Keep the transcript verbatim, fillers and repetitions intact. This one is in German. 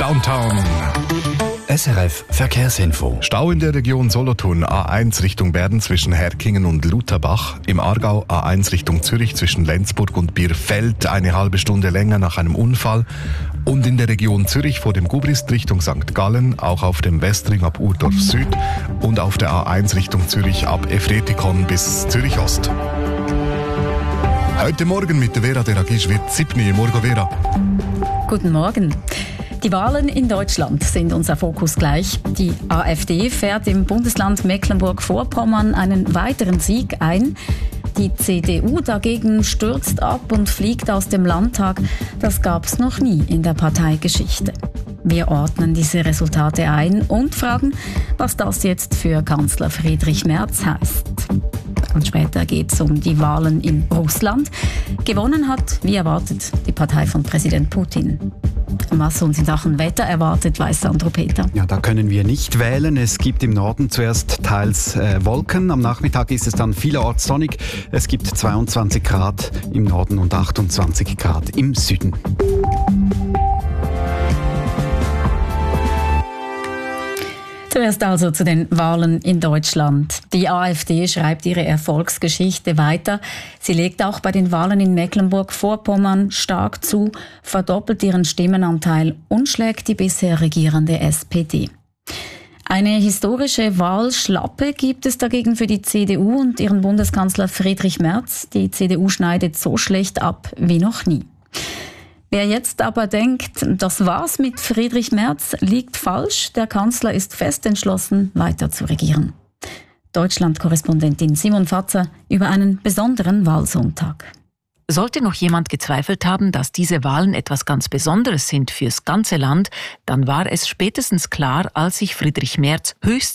Downtown. S R F Verkehrsinfo. Stau in der Region Solothurn, A eins Richtung Bern zwischen Herkingen und Lutherbach. Im Aargau A eins Richtung Zürich zwischen Lenzburg und Bierfeld eine halbe Stunde länger nach einem Unfall. Und in der Region Zürich vor dem Gubrist Richtung Sankt Gallen, auch auf dem Westring ab Urdorf Süd und auf der A eins Richtung Zürich ab Efretikon bis Zürich Ost. Heute Morgen mit der Vera Deragisch wird siebni. Morgen, Vera. Guten Morgen. Die Wahlen in Deutschland sind unser Fokus gleich. Die AfD fährt im Bundesland Mecklenburg-Vorpommern einen weiteren Sieg ein. Die C D U dagegen stürzt ab und fliegt aus dem Landtag. Das gab es noch nie in der Parteigeschichte. Wir ordnen diese Resultate ein und fragen, was das jetzt für Kanzler Friedrich Merz heißt. Und später geht es um die Wahlen in Russland. Gewonnen hat, wie erwartet, die Partei von Präsident Putin. Was uns in Sachen Wetter erwartet, weiß Sandro Peter. Ja, da können wir nicht wählen. Es gibt im Norden zuerst teils äh, Wolken. Am Nachmittag ist es dann vielerorts sonnig. Es gibt zweiundzwanzig Grad im Norden und achtundzwanzig Grad im Süden. Zuerst also zu den Wahlen in Deutschland. Die AfD schreibt ihre Erfolgsgeschichte weiter. Sie legt auch bei den Wahlen in Mecklenburg-Vorpommern stark zu, verdoppelt ihren Stimmenanteil und schlägt die bisher regierende S P D. Eine historische Wahlschlappe gibt es dagegen für die C D U und ihren Bundeskanzler Friedrich Merz. Die C D U schneidet so schlecht ab wie noch nie. Wer jetzt aber denkt, das war's mit Friedrich Merz, liegt falsch. Der Kanzler ist fest entschlossen, weiter zu regieren. Deutschland-Korrespondentin Simon Fatzer über einen besonderen Wahlsonntag. Sollte noch jemand gezweifelt haben, dass diese Wahlen etwas ganz Besonderes sind fürs ganze Land, dann war es spätestens klar, als sich Friedrich Merz höchst